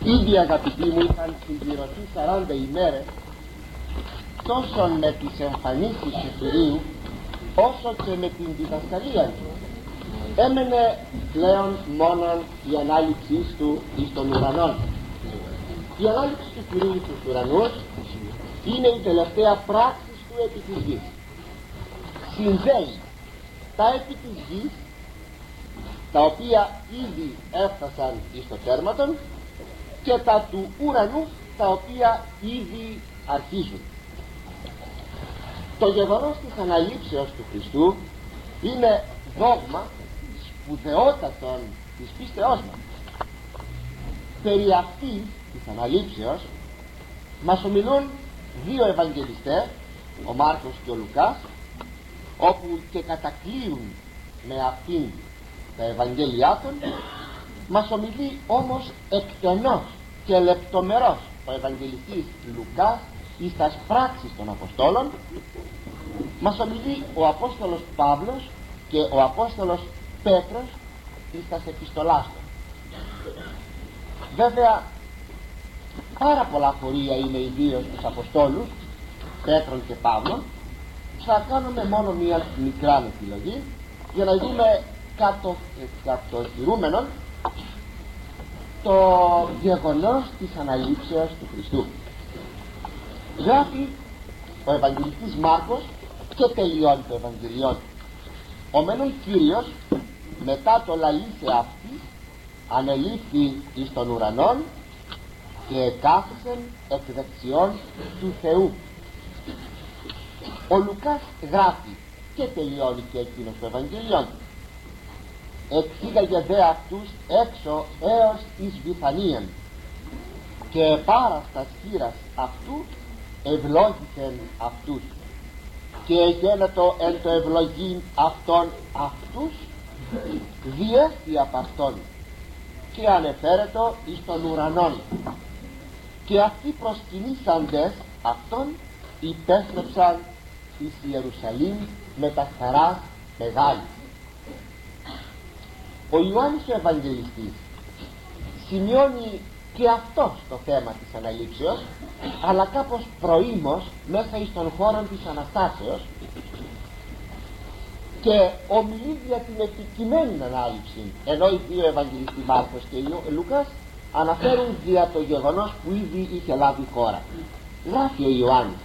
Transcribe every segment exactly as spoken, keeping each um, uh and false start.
Ήδη αγαπητοί μου είχαν συμπληρωθεί σαράντα ημέρες τόσο με τις εμφανίσεις του Κυρίου όσο και με την διδασκαλία του. Έμενε πλέον μόνον η ανάληψή του εις των ουρανών. Η ανάληψη του Κυρίου στους ουρανούς είναι η τελευταία πράξη του επί της γης. Συνδέει τα επί της γης, τα οποία ήδη έφτασαν εις το τέρματον, και τα του ουρανού, τα οποία ήδη αρχίζουν. Το γεγονός της αναλήψεως του Χριστού είναι δόγμα σπουδαιότατον της πίστεώς μας. Περί αυτής της αναλήψεως μας ομιλούν δύο Ευαγγελιστές, ο Μάρκος και ο Λουκάς, όπου και κατακλείουν με αυτήν τα Ευαγγέλια των. Μας ομιλεί όμως εκτενώς και λεπτομερώς ο Ευαγγελιστής Λουκάς εις τας πράξεις των Αποστόλων. Μας ομιλεί ο Απόστολος Παύλος και ο Απόστολος Πέτρος εις τας επιστολάς του. Βέβαια πάρα πολλά χωρία είναι ιδίως τους Αποστόλους Πέτρων και Παύλων. Θα κάνουμε μόνο μία μικρά επιλογή για να δούμε κατο, κατοχυρούμενον το γεγονός της αναλήψεως του Χριστού. Γράφει ο Ευαγγελιστής Μάρκος και τελειώνει το Ευαγγελιόν. Ο μένων Κύριος μετά το λαλήσε αυτή ανελήφθη εις των ουρανών και κάθισεν εκ δεξιών του Θεού. Ο Λουκάς γράφει και τελειώνει και εκείνος το Ευαγγελιόν. Εξήγαγε δε αυτούς έξω έως εις Βιθανίαν και πάραστας χείρας αυτού ευλόγησεν αυτούς και γένετο εν το ευλογήν αυτών αυτούς διέστη απ' αυτόν και ανεφέρετο εις των ουρανών, και αυτοί προσκυνήσαντες αυτόν υπέστρεψαν εις Ιερουσαλήμ με τα χαράς μεγάλη. Ο Ιωάννης ο Ευαγγελιστής σημειώνει και αυτό το θέμα της αναλήψεως, αλλά κάπως προήμως μέσα εις τον χώρο της Αναστάσεως, και ομιλεί για την επικειμένη ανάληψη, ενώ οι δύο Ευαγγελιστοί Μάρκος και Λούκας αναφέρουν για το γεγονός που ήδη είχε λάβει χώρα. Γράφει ο Ιωάννης,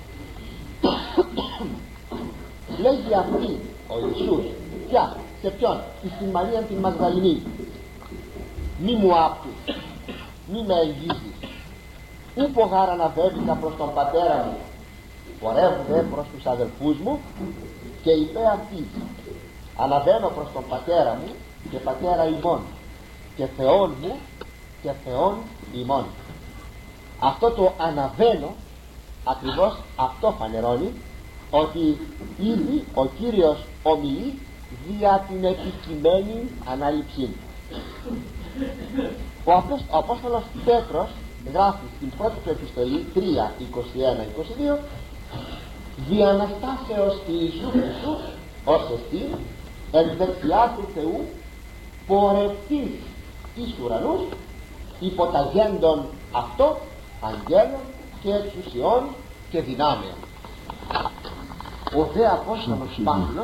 λέγει αυτή ο Ιησούς, ποια, σε ποιον, στην Μαρία την Μαγδαληνή, μη μου άπτους, μη με εγγίζεις, ούπο γάρ αναβέβηκα προς τον πατέρα μου, πορεύονται προς τους αδελφούς μου, και είπε αυτής, αναβαίνω προς τον πατέρα μου και πατέρα ημών, και Θεόν μου και Θεόν ημών. Αυτό το αναβαίνω, ακριβώς αυτό φανερώνει ότι ήδη ο Κύριος ομιλεί δια την επικειμένη ανάληψή. Ο, Απόσ, ο Απόστολος Πέτρος γράφει στην πρώτη του επιστολή τρία είκοσι ένα είκοσι δύο, δι' Αναστάσεως Ιησού Χριστού ως εστί εν δεξιά του Θεού πορευτής εις ουρανούς υποταγέντων αυτό αγγέλων και εξουσιών και δυνάμεων. Ο δε Απόστολος Παύλος